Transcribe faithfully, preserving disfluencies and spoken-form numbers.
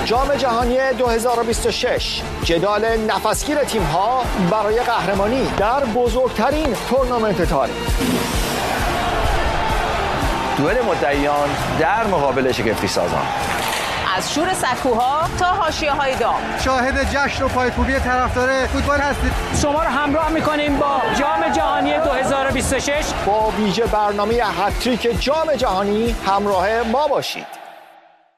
جام جهانی دو هزار و بیست و شش، جدال نفسگیر تیم‌ها برای قهرمانی در بزرگترین تورنمنت تاریخ. دوئل مدعیان در مقابل شگفتی سازان. از شور سکوها تا حاشیه‌های داغ، شاهد جشن و پایکوبی طرفدار فوتبال هستید. شما رو همراه می‌کنیم با جام جهانی دو هزار و بیست و شش. با ویژه برنامه هتریک جام جهانی همراه ما باشید.